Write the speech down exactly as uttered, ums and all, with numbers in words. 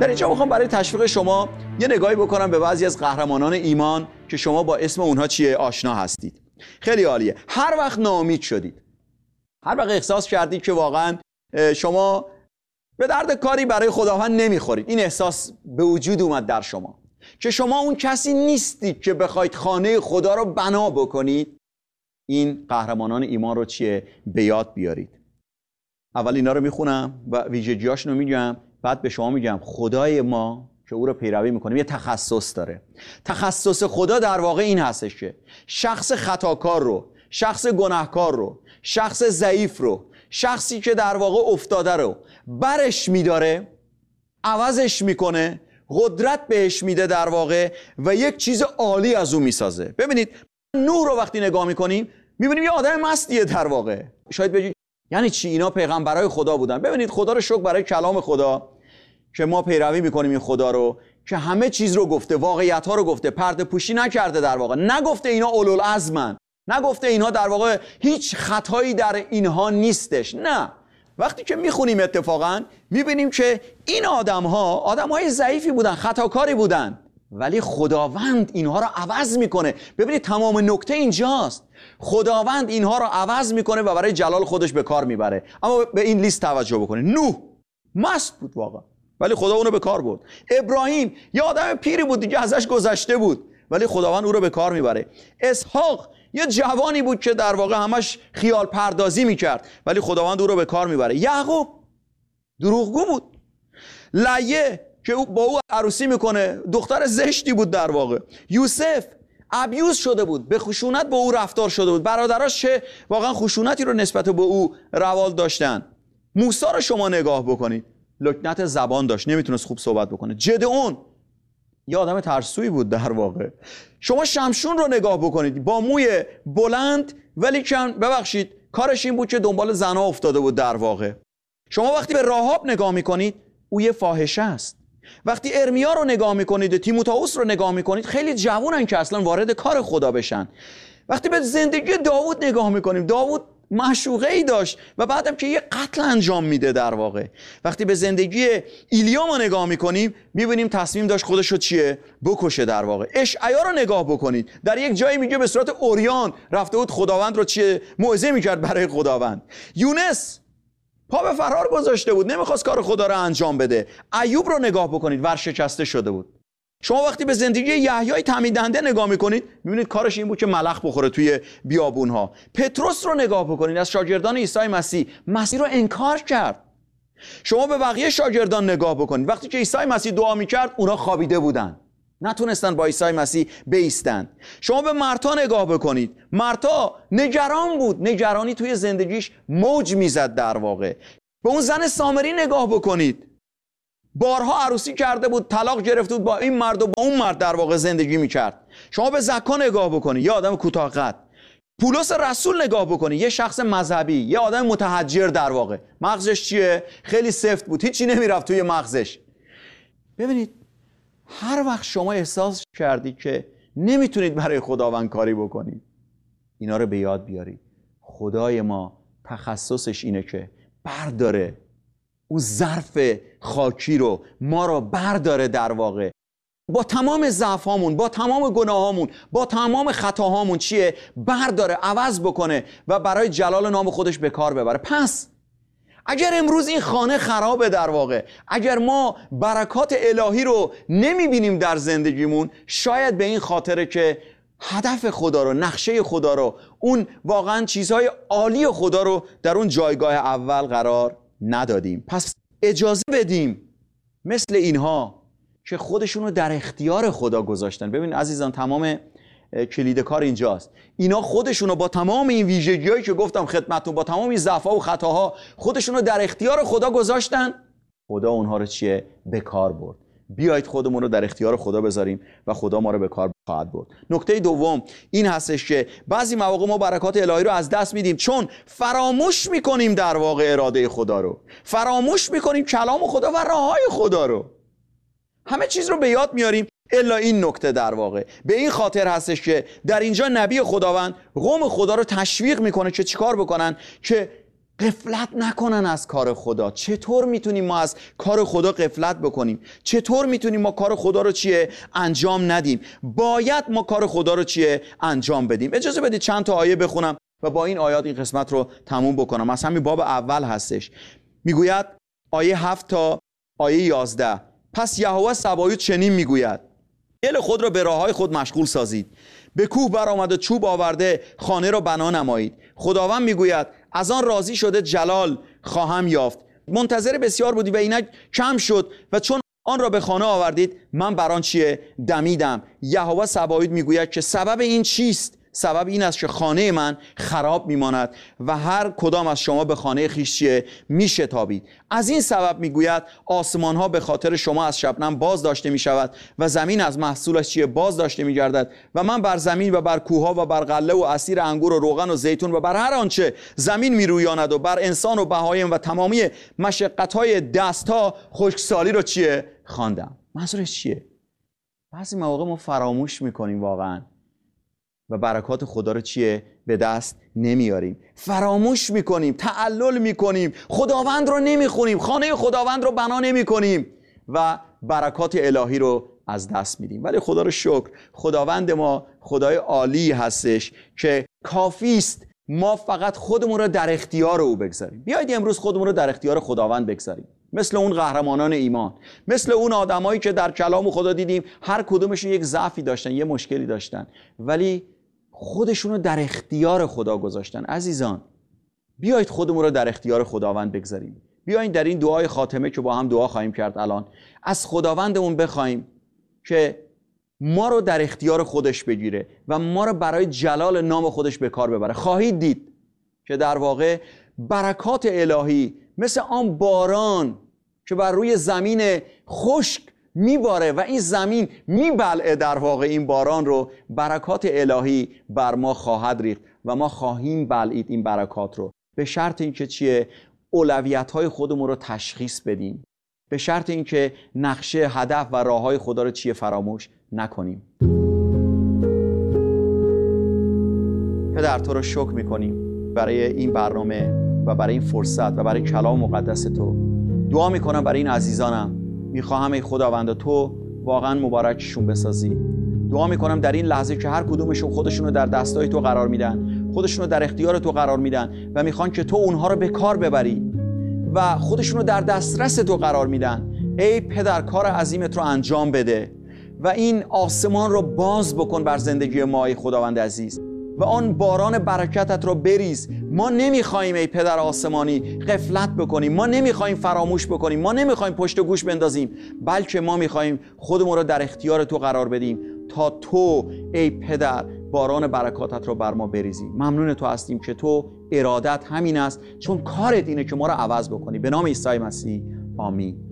در اینجا میخوام برای تشویق شما یه نگاهی بکنم به بعضی از قهرمانان ایمان که شما با اسم اونها چیه آشنا هستید. خیلی عالیه. هر وقت ناامید شدید، هر وقت احساس کردید که واقعا شما به درد کاری برای خداوند نمیخورید، این احساس به وجود اومد در شما که شما اون کسی نیستید که بخواید خانه خدا رو بنا بکنید، این قهرمانان ایمان رو چیه به یاد بیارید. اول اینا رو میخونم و ویژگیاشون رو میگم، بعد به شما میگم خدای ما که او رو پیروی میکنیم یه تخصص داره. تخصص خدا در واقع این هستش که شخص خطاکار رو، شخص گناهکار رو، شخص ضعیف رو، شخصی که در واقع افتاده رو برش میداره، عوضش میکنه، قدرت بهش میده در واقع و یک چیز عالی از اون میسازه. ببینید نوح رو وقتی نگاه میکنیم میبینیم یه آدم مستیه در واقع. شاید بگید یعنی چی؟ اینا پیغمبرای خدا بودن. ببینید خدا رو شکر برای کلام خدا که ما پیروی میکنیم این خدا رو که همه چیز رو گفته، واقعیت ها رو گفته، پرده پوشی نکرده، در واقع نگفته اینا اولوالعزمن، نگفته اینها در واقع هیچ خطایی در اینها نیستش. نه، وقتی که میخونیم اتفاقا میبینیم که این آدم ها آدم های ضعیفی بودن، خطاکاری بودن، ولی خداوند اینها رو عوض میکنه. ببینید تمام نکته اینجاست، خداوند اینها رو عوض میکنه و برای جلال خودش به کار میبره. اما به این لیست توجه بکنید. نوح مست بود واقعا ولی خدا اونو به کار برد. ابراهیم یه آدم پیری بود دیگه، ازش گذشته بود ولی خداوند او رو به کار میبره. اسحاق یه جوانی بود که در واقع همش خیال پردازی میکرد ولی خداوند او رو به کار میبره. یعقوب دروغگو بود. لیه که با او عروسی میکنه دختر زشتی بود در واقع. یوسف ابیوز شده بود، به خشونت با او رفتار شده بود، برادراش چه واقعا خشونتی رو نسبت به او روال داشتن. موسی رو شما نگاه بکنید، لکنت زبان داشت، نمیتونست خوب صحبت بکنه. جدعون یه آدم ترسویی بود در واقع. شما شمشون رو نگاه بکنید، با موی بلند ولی کن ببخشید کارش این بود که دنبال زنا افتاده بود در واقع. شما وقتی به راهاب نگاه میکنید او یه فاحشه است. وقتی ارمیا رو نگاه میکنید، تیموتائوس رو نگاه میکنید، خیلی جوونن که اصلا وارد کار خدا بشن. وقتی به زندگی داوود نگاه میکنیم، داوود معشوقه ای داشت و بعدم که یه قتل انجام میده در واقع. وقتی به زندگی ایلیا ما نگاه میکنیم میبینیم تصمیم داشت خودش رو چیه بکشه در واقع. اشعیا رو نگاه بکنید، در یک جایی میگه به صورت اوریان رفته بود خداوند رو چیه موعظه میکرد برای خداوند. یونس پا به فرار گذاشته بود، نمیخواست کار خدا رو انجام بده. ایوب رو نگاه بکنید، ورشکسته شده بود. شما وقتی به زندگی یحیای تعمید دهنده نگاه میکنید میبینید کارش این بود که ملخ بخوره توی بیابونها. پتروس رو نگاه بکنید، از شاگردان عیسی مسیح مسیح رو انکار کرد. شما به بقیه شاگردان نگاه بکنید، وقتی که عیسی مسیح دعا میکرد اونا خوابیده بودن، نتونستن با عیسی مسیح بایستن. شما به مرتا نگاه بکنید، مرتا نگران بود، نگرانی توی زندگیش موج میزد در واقع. به اون زن سامری نگاه بکنید، بارها عروسی کرده بود، طلاق گرفته بود، با این مرد و با اون مرد در واقع زندگی میکرد. شما به زکا نگاه بکنید، یه آدم کوتاه قد. پولس رسول نگاه بکنید، یه شخص مذهبی، یه آدم متحجر در واقع. مغزش چیه؟ خیلی سفت بود، هیچی نمیرفت توی مغزش. ببینید هر وقت شما احساس کردید که نمیتونید برای خداوند کاری بکنید، اینا رو به یاد بیارید. خدای ما تخصصش اینه که برداره اون ظرف خاکی رو، ما رو برداره در واقع، با تمام ضعفامون، با تمام گناهامون، با تمام خطاهامون چیه برداره، عوض بکنه و برای جلال نام خودش به کار ببره. پس اگر امروز این خانه خرابه در واقع، اگر ما برکات الهی رو نمیبینیم در زندگیمون، شاید به این خاطره که هدف خدا رو، نقشه خدا رو، اون واقعا چیزهای عالی خدا رو در اون جایگاه اول قرار ندادیم. پس اجازه بدیم مثل اینها که خودشون رو در اختیار خدا گذاشتن. ببین عزیزان تمام کلید کار اینجاست. اینا خودشون رو با تمام این ویژگی‌هایی که گفتم خدمتتون، با تمام این ضعف‌ها و خطاها، خودشون رو در اختیار خدا گذاشتن. خدا اونها رو چیه به کار برد. بیایید خودمون رو در اختیار خدا بذاریم و خدا ما رو به کار خواهد برد. نکته دوم این هستش که بعضی مواقع ما برکات الهی رو از دست میدیم چون فراموش میکنیم در واقع اراده خدا رو، فراموش میکنیم کلام خدا و راههای خدا رو. همه چیز رو به یاد میاریم الا این نکته در واقع. به این خاطر هستش که در اینجا نبی خداوند قوم خدا رو تشویق میکنه که چیکار بکنن، که غفلت نکنن از کار خدا. چطور میتونیم ما از کار خدا غفلت بکنیم؟ چطور میتونیم ما کار خدا رو چیه انجام ندیم؟ باید ما کار خدا رو چیه انجام بدیم. اجازه بدید چند تا آیه بخونم و با این آیات این قسمت رو تموم بکنم. از همین باب اول هستش. میگوید آیه هفت تا آیه یازده: پس یهوه سبایوت چنین میگوید دل خود را به راههای خود مشغول سازید، به کوه برآمد و چوب آورده خانه را بنا نمایید. خداوند میگوید از آن راضی شده جلال خواهم یافت. منتظر بسیار بودی و اینک کم شد و چون آن را به خانه آوردید من بر آن چیه دمیدم. یهوه سبایوت میگوید که سبب این چیست؟ سبب این است که خانه من خراب میماند و هر کدام از شما به خانه خویش چیه میشتابید. از این سبب میگوید آسمان ها به خاطر شما از شبنم باز داشته میشود و زمین از محصولش چیه باز داشته میگردد و من بر زمین و بر کوه ها و بر غله و عصیر انگور و روغن و زیتون و بر هر آنچه زمین میرویاند و بر انسان و بهایم و تمامی مشقت های دست ها خشکسالی رو چیه خواندم. منظورش چیه؟ بعضی مواقع ما فراموش میکنیم واقعا و برکات خدا رو چیه به دست نمیاریم. فراموش میکنیم، تعلل میکنیم، خداوند رو نمیخونیم، خانه خداوند رو بنا نمیکنیم و برکات الهی رو از دست میدیم. ولی خدا رو شکر، خداوند ما خدای عالی هستش که کافی است ما فقط خودمون رو در اختیار او بگذاریم. بیایید امروز خودمون رو در اختیار خداوند بگذاریم، مثل اون قهرمانان ایمان، مثل اون آدمایی که در کلام خدا دیدیم هر کدومشون یک ضعفی داشتن، یه مشکلی داشتن، ولی خودشون رو در اختیار خدا گذاشتن. عزیزان بیایید خودمون رو در اختیار خداوند بگذاریم. بیایید در این دعای خاتمه که با هم دعا خواهیم کرد الان از خداوندمون بخوایم که ما رو در اختیار خودش بگیره و ما رو برای جلال نام خودش به کار ببره. خواهید دید که در واقع برکات الهی مثل آن باران که بر روی زمین خشک میباره و این زمین میبلعه در واقع این باران رو، برکات الهی بر ما خواهد ریخت و ما خواهیم بلعید این برکات رو، به شرط اینکه چیه اولویت‌های خودمون رو تشخیص بدیم، به شرط اینکه نقشه، هدف و راه‌های خدا رو چیه فراموش نکنیم. پدر تو رو شکر میکنیم برای این برنامه و برای این فرصت و برای کلام مقدس تو. دعا میکنم برای این عزیزانم، میخواهم ای خداوند تو واقعا مبارکشون بسازی. دعا میکنم در این لحظه که هر کدومشون خودشون رو در دستای تو قرار میدن، خودشون رو در اختیار تو قرار میدن و میخوان که تو اونها رو به کار ببری و خودشون رو در دسترس تو قرار میدن، ای پدر کار عظیمت رو انجام بده و این آسمان رو باز بکن بر زندگی ما ای خداوند عزیز و آن باران برکتت رو بریز. ما نمیخوایم ای پدر آسمانی غفلت بکنیم، ما نمیخوایم فراموش بکنیم، ما نمیخوایم پشت گوش بندازیم، بلکه ما میخوایم خودمون رو در اختیار تو قرار بدیم تا تو ای پدر باران برکاتت رو بر ما بریزی. ممنون تو هستیم که تو ارادت همین است، چون کارت اینه که ما رو عوض بکنی. به نام عیسی مسیح آمین.